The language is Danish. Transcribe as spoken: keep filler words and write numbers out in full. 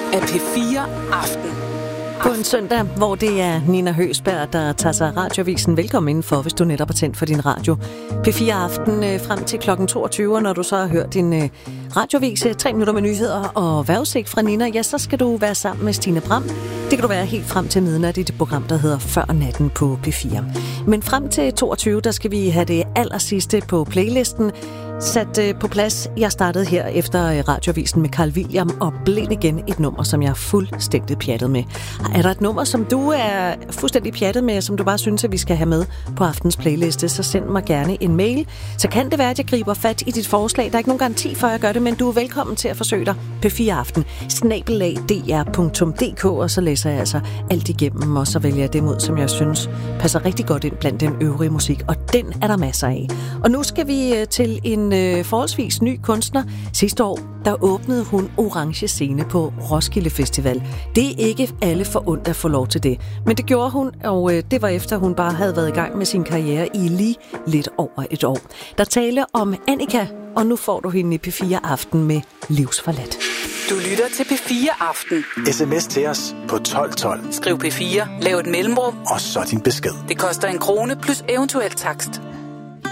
af P fire Aften. På en søndag, hvor det er Nina Høgsberg, der tager sig Radioavisen. Velkommen indenfor, hvis du netop har tændt for din radio. P fire Aften øh, frem til klokken toogtyve, når du så har hørt din øh, radioavis, tre minutter med nyheder og vejrudsigt fra Nina, ja, så skal du være sammen med Stine Bram. Det kan du være helt frem til midnat i det program, der hedder Før Natten på P fire. Men frem til toogtyve, der skal vi have det allersidste på playlisten sat øh, på plads. Jeg startede her efter øh, radioavisen med Carl William og blev igen et nummer, som jeg er fuldstændig pjattet med. Er der et nummer, som du er fuldstændig pjattet med, som du bare synes, at vi skal have med på aftens playliste, så send mig gerne en mail. Så kan det være, at jeg griber fat i dit forslag. Der er ikke nogen garanti for, at jeg gør det, men du er velkommen til at forsøge dig. P fire Aften, snabel-a d r punktum d k, og så læser jeg altså alt igennem, og så vælger jeg dem ud, som jeg synes passer rigtig godt ind blandt den øvrige musik, og den er der masser af. Og nu skal vi øh, til en øh, forholdsvis ny kunstner. Sidste år, der åbnede hun Orange Scene på Roskilde Festival. Det er ikke alle forundt at få lov til det, men det gjorde hun, og øh, det var efter, hun bare havde været i gang med sin karriere i lige lidt over et år. Der taler om Annika, og nu får du hende i P fire Aften med Livsforladt. Du lytter til P fire Aften. S M S til os på tolv tolv. Skriv P fire, lav et mellemrum, og så din besked. Det koster en krone plus eventuel takst.